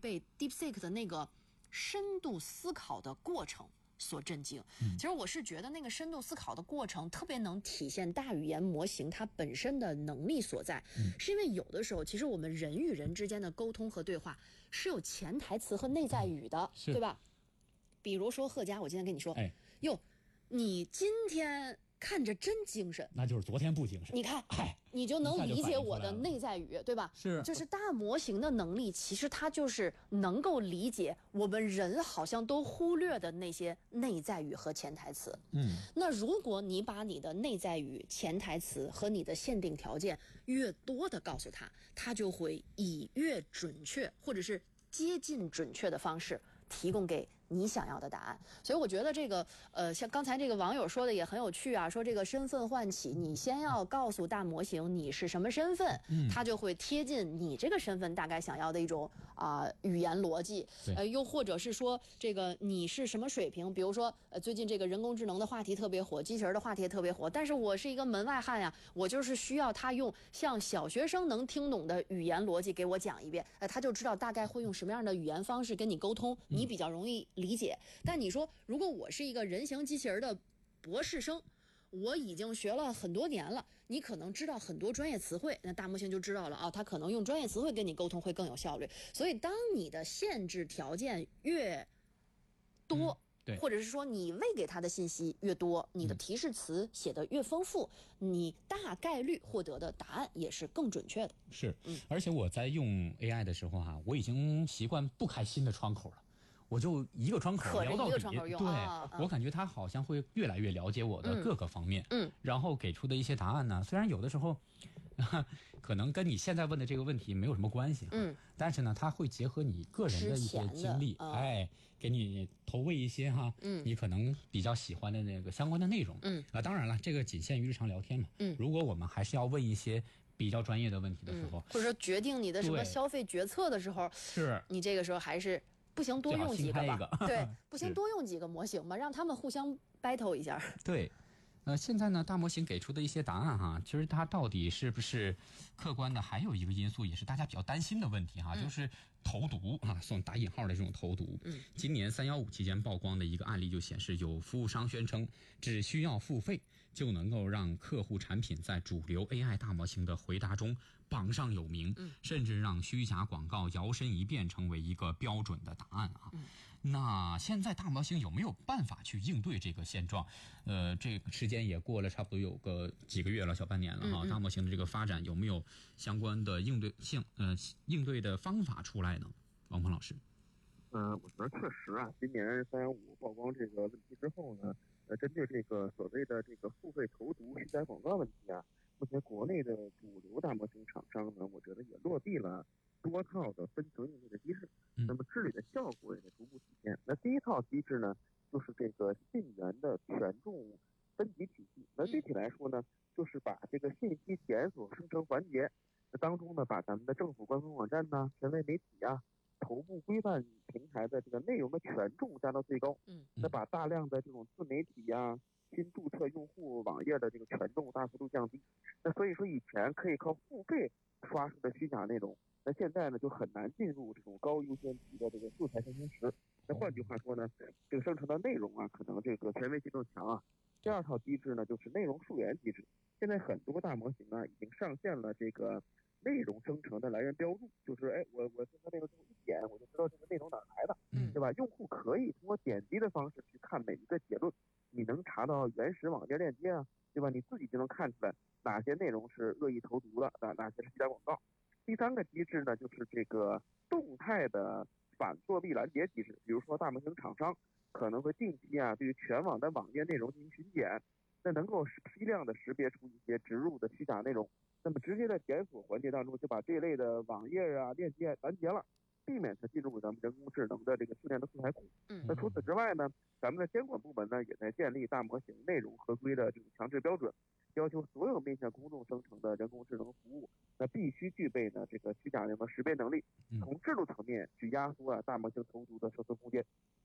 被 DeepSeek 的那个深度思考的过程所震惊。其实我是觉得那个深度思考的过程特别能体现大语言模型它本身的能力所在，是因为有的时候其实我们人与人之间的沟通和对话是有潜台词和内在语的，对吧？比如说贺佳，我今天跟你说，哟，你今天看着真精神， 那就是昨天不精神。 你看，你就能理解我的内在语，对吧？ 是， 就是大模型的能力，其实它就是能够理解我们人好像都忽略的那些内在语和潜台词。那如果你把你的内在语、潜台词和你的限定条件越多的告诉他，他就会以越准确或者是接近准确的方式提供给你想要的答案。所以我觉得这个像刚才这个网友说的也很有趣啊，说这个身份唤起，你先要告诉大模型你是什么身份，它就会贴近你这个身份大概想要的一种语言逻辑。又或者是说这个你是什么水平，比如说最近这个人工智能的话题特别火，机器人的话题也特别火，但是我是一个门外汉呀，我就是需要他用像小学生能听懂的语言逻辑给我讲一遍，他就知道大概会用什么样的语言方式跟你沟通，你比较容易理解。但你说如果我是一个人形机器人的博士生，我已经学了很多年了，你可能知道很多专业词汇，那大模型就知道了啊，他可能用专业词汇跟你沟通会更有效率。所以当你的限制条件越多，或者是说你喂给他的信息越多，你的提示词写得越丰富，你大概率获得的答案也是更准确的。 是，而且我在用 AI 的时候我已经习惯不开新的窗口了。我就一个窗口聊到底，对，我感觉他好像会越来越了解我的各个方面，然后给出的一些答案呢，虽然有的时候可能跟你现在问的这个问题没有什么关系，但是呢，他会结合你个人的一些经历，给你投喂一些你可能比较喜欢的那个相关的内容，当然了，这个仅限于日常聊天嘛，如果我们还是要问一些比较专业的问题的时候， 或者说决定你的什么消费决策的时候， 是你这个时候还是。不行，多用几个吧。对，不行，多用几个模型吧，让他们互相 battle 一下。 对，现在呢，大模型给出的一些答案其实它到底是不是客观的，还有一个因素也是大家比较担心的问题就是投毒算打引号的这种投毒。今年315期间曝光的一个案例就显示，有服务商宣称只需要付费就能够让客户产品在主流 AI 大模型的回答中榜上有名，甚至让虚假广告摇身一变成为一个标准的答案那现在大模型有没有办法去应对这个现状？这个时间也过了差不多有个几个月了，小半年了大模型的这个发展有没有相关的应对的方法出来呢？王鹏老师。 我觉得确实今年315曝光这个问题之后呢，针对这个所谓的这个付费投毒虚假广告问题目前国内的主流大模型厂商呢，我觉得也落地了多套的分层应对的机制，那么治理的效果也在逐步体现。那第一套机制呢，就是这个信源的权重分级体系。那具体来说呢，就是把这个信息检索生成环节当中呢，把咱们的政府官方网站权威媒体头部规范平台的这个内容的权重加到最高。那把大量的这种自媒体新注册用户网页的这个权重大幅度降低。那所以说以前可以靠付费刷出的虚假内容，那现在呢就很难进入这种高优先级的这个素材生成池。那换句话说呢，这个生成的内容可能这个权威性更强第二套机制呢就是内容溯源机制。现在很多大模型已经上线了这个内容生成的来源标注，就是我生成内容之后一点我就知道这个内容哪来的，对吧？用户可以通过点击的方式去看每一个结论，你能查到原始网页链接对吧？你自己就能看出来哪些内容是恶意投毒的，哪些是虚假广告。第三个机制呢，就是这个动态的反作弊拦截机制。比如说大模型厂商可能会定期对于全网的网页内容进行巡检，那能够批量的识别出一些植入的虚假内容，那么直接在检索环节当中就把这类的网页链接拦截了，避免它进入咱们人工智能的这个训练的素材库。那除此之外呢，咱们的监管部门呢也在建立大模型内容合规的这种强制标准，要求所有面向公众生成的人工智能服务，那必须具备呢这个虚假内容的识别能力，从制度层面去压缩大模型投毒的生存空间。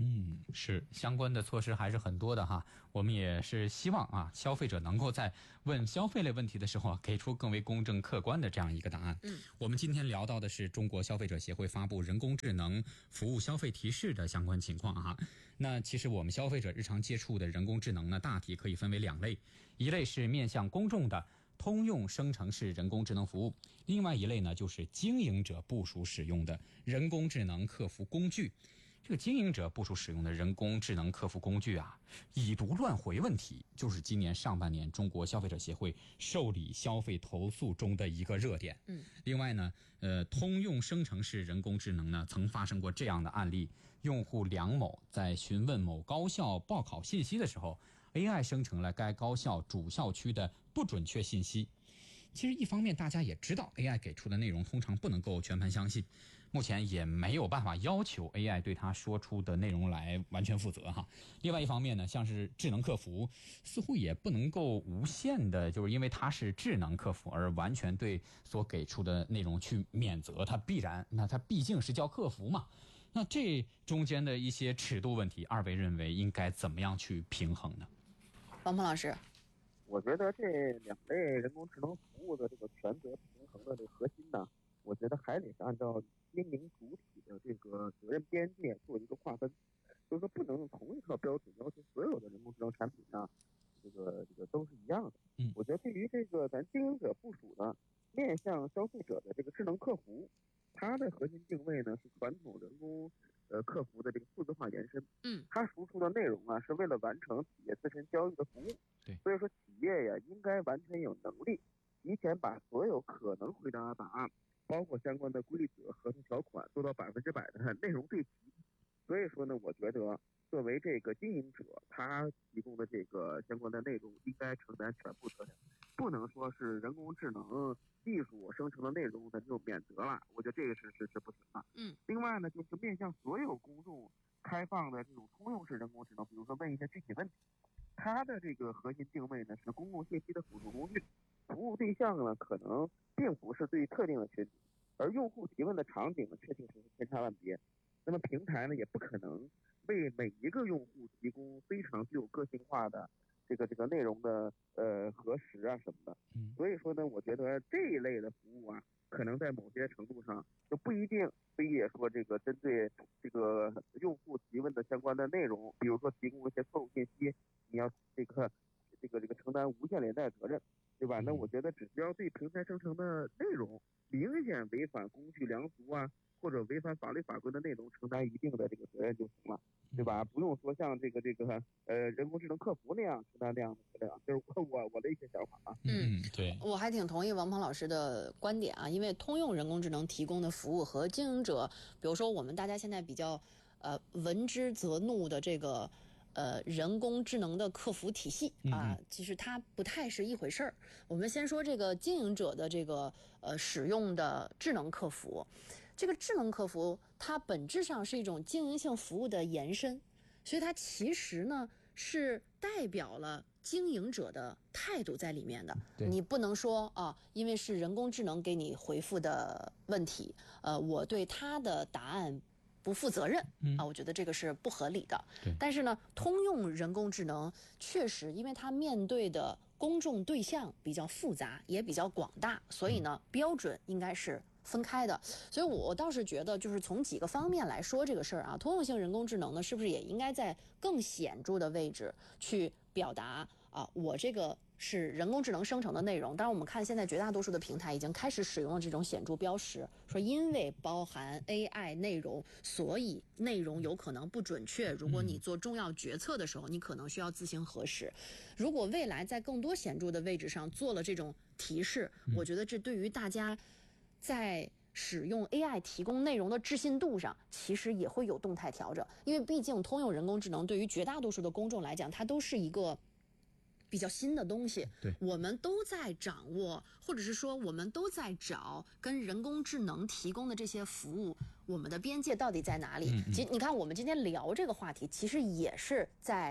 是相关的措施还是很多的哈。我们也是希望啊，消费者能够在问消费类问题的时候，给出更为公正客观的这样一个答案。我们今天聊到的是中国消费者协会发布人工智能服务消费提示的相关情况哈。那其实我们消费者日常接触的人工智能呢，大体可以分为2类，一类是面向公众的通用生成式人工智能服务，另外一类呢就是经营者部署使用的人工智能客服工具。这个经营者部署使用的人工智能客服工具啊，已读乱回问题就是今年上半年中国消费者协会受理消费投诉中的一个热点。另外呢，通用生成式人工智能呢，曾发生过这样的案例：用户梁某在询问某高校报考信息的时候 ，AI 生成了该高校主校区的不准确信息。其实一方面大家也知道 AI 给出的内容通常不能够全盘相信，目前也没有办法要求 AI 对它说出的内容来完全负责哈。另外一方面呢，像是智能客服似乎也不能够无限的就是因为它是智能客服而完全对所给出的内容去免责，它毕竟是叫客服嘛。那这中间的一些尺度问题，二位认为应该怎么样去平衡呢？ 王鹏老师， 我觉得这2类人工智能服务的这个权责平衡的这个核心呢，我觉得还得是按照经营主体的这个责任边界做一个划分，就是说不能用同一套标准要求所有的人工智能产品呢，这个都是一样的。我觉得对于这个咱经营者部署呢，面向消费者的这个智能客服，它的核心定位呢是传统人工客服的这个数字化延伸。它输出的内容啊是为了完成企业自身交易的服务。所以说企业呀应该完全有能力提前把所有可能回答的答案，包括相关的规则、合同条款做到100%的内容对齐。所以说呢，我觉得作为这个经营者，他提供的这个相关的内容应该承担全部责任，不能说是人工智能技术生成的内容咱就免责了。我觉得这个是不行的。另外呢，就是面向所有公众开放的这种通用式人工智能，比如说问一些具体问题，它的这个核心定位呢是公共信息的辅助工具，服务对象呢可能并不是对特定的群体，而用户提问的场景呢确定是千差万别。那么平台呢也不可能为每一个用户提供非常具有个性化的这个内容的核实啊什么的。所以说呢，我觉得这一类的服务啊，可能在某些程度上就不一定非也说这个针对这个用户提问的相关的内容，比如说提供一些错误信息，你要这个承担无限连带责任，对吧？那我觉得只需要对平台生成的内容明显违反公序良俗啊，或者违反法律法规的内容承担一定的这个责任就行了，对吧？不用说像这个人工智能客服那样承担那样的责任，就是我的一些想法啊。 对， 我还挺同意王鹏老师的观点啊，因为通用人工智能提供的服务和经营者，比如说我们大家现在比较闻之则怒的这个人工智能的客服体系啊，其实它不太是一回事儿。我们先说这个经营者的这个使用的智能客服，这个智能客服它本质上是一种经营性服务的延伸，所以它其实呢是代表了经营者的态度在里面的。你不能说啊，因为是人工智能给你回复的问题，我对它的答案不负责任啊，我觉得这个是不合理的。但是呢，通用人工智能确实，因为它面对的公众对象比较复杂，也比较广大，所以呢，标准应该是分开的。所以我倒是觉得，就是从几个方面来说这个事儿啊，通用性人工智能呢，是不是也应该在更显著的位置去表达啊，我这个是人工智能生成的内容。当然我们看现在绝大多数的平台已经开始使用了这种显著标识，说因为包含 AI 内容，所以内容有可能不准确，如果你做重要决策的时候，你可能需要自行核实。如果未来在更多显著的位置上做了这种提示，我觉得这对于大家在使用 AI 提供内容的置信度上，其实也会有动态调整。因为毕竟通用人工智能对于绝大多数的公众来讲，它都是一个比较新的东西，我们都在掌握，或者是说我们都在找跟人工智能提供的这些服务，我们的边界到底在哪里？其实你看，我们今天聊这个话题，其实也是在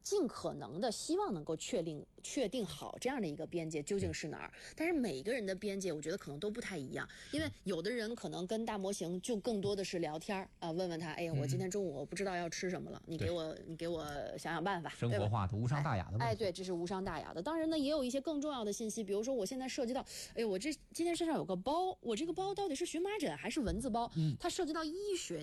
尽可能的希望能够确定好这样的一个边界究竟是哪儿。但是每个人的边界，我觉得可能都不太一样，因为有的人可能跟大模型就更多的是聊天啊，问问他，哎呀，我今天中午我不知道要吃什么了，你给我想想办法， 生活化的无伤大雅的问题。 哎，对，这是无伤大雅的。当然呢，也有一些更重要的信息，比如说我现在涉及到，哎，我今天身上有个包，我这个包到底是荨麻疹还是蚊子包？它涉及到医学